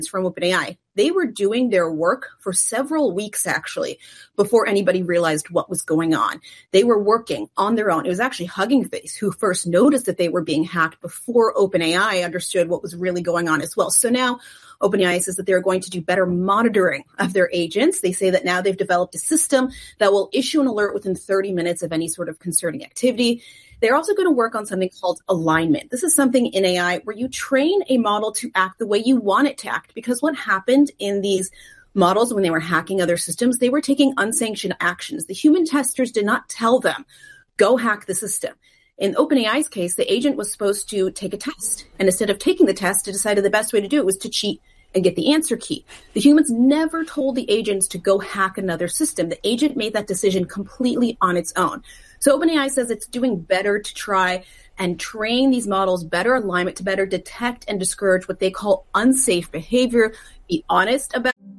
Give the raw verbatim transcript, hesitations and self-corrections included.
from OpenAI. They were doing their work for several weeks, actually, before anybody realized what was going on. They were working on their own. It was actually Hugging Face who first noticed that they were being hacked before OpenAI understood what was really going on as well. So now OpenAI says that they're going to do better monitoring of their agents. They say that now they've developed a system that will issue an alert within thirty minutes of any sort of concerning activity. They're also going to work on something called alignment. This is something in A I where you train a model to act the way you want it to act, because what happened in these models when they were hacking other systems, they were taking unsanctioned actions. The human testers did not tell them, go hack the system. In OpenAI's case, the agent was supposed to take a test. And instead of taking the test, it decided the best way to do it was to cheat and get the answer key. The humans never told the agents to go hack another system. The agent made that decision completely on its own. So OpenAI says it's doing better to try and train these models, better alignment to better detect and discourage what they call unsafe behavior, be honest about